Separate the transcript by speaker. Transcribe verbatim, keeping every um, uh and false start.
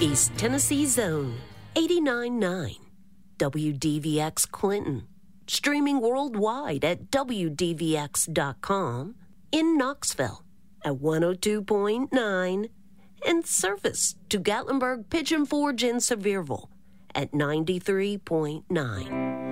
Speaker 1: East Tennessee Zone, eighty-nine point nine. W D V X Clinton. Streaming worldwide at W D V X dot com. In Knoxville at one oh two point nine. And service to Gatlinburg, Pigeon Forge, and Sevierville at ninety-three point nine.